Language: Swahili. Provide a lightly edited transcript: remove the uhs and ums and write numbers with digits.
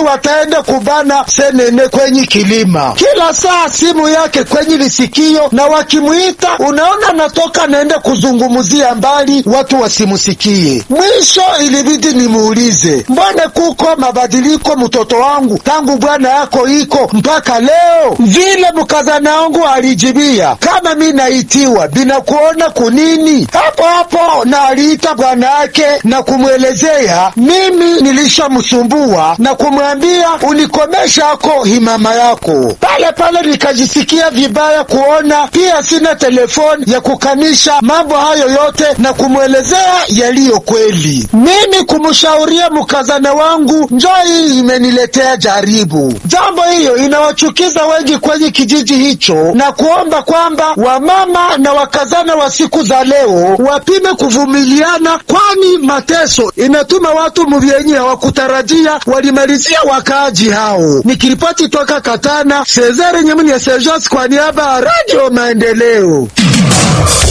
wataenda kubana senene kwenye kilima. Kila saa simu yake kwenye lisikio, na wakimuita unaona natoka naenda kuzungumzia mbali watu wasimusikie. Mwisho ilibidi nimuulize, mbona kuko mabadiliko mtoto wangu tangu bwana yako iko mpaka leo? Vile mkazana wangu alijibia, kama mimi naitiwa bina kuona kunini. Hapo hapo na aliita bwana yake na kumwelezea mimi nilishamsumbua na kumwambia unikomesha ako himama yako. Pale pale nikajisikia vibaya kuona pia sina telefoni ya kukanisha mambo hayo yote na kumwelezea yaliyo kweli. Mimi kumshauria mkazana wangu njoo hii imeniletea jaribu. Jambo hiyo inawachukiza wengi kwenye kijiji hicho, na kuomba kwamba wamama na wakazana wa siku za leo wapime kuvumiliana, kwani mateso inatuma watu mvyenye hawakutarajia walimalizia wakaaji hao. Nikiripoti toka Katana, Cesare Nyamuni ya Sergeant kwa niaba ya Radio Maendeleo.